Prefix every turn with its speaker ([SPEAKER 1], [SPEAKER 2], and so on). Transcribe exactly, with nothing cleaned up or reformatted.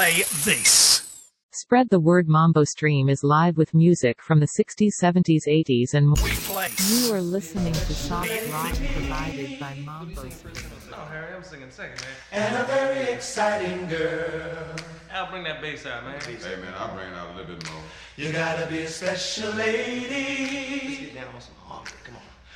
[SPEAKER 1] play this.
[SPEAKER 2] Spread the Word Mambo Stream is live with music from the sixties, seventies, eighties and more.
[SPEAKER 1] We play.
[SPEAKER 2] You are listening to soft rock provided by Mambo Stream.
[SPEAKER 3] No, Harry, I'm singing second, man.
[SPEAKER 4] And a very exciting girl.
[SPEAKER 3] Al, bring that bass out, man.
[SPEAKER 5] Hey, man, I'll bring it out a little bit more.
[SPEAKER 4] You gotta be a special lady.
[SPEAKER 3] Let's get down on some harmony. Come on.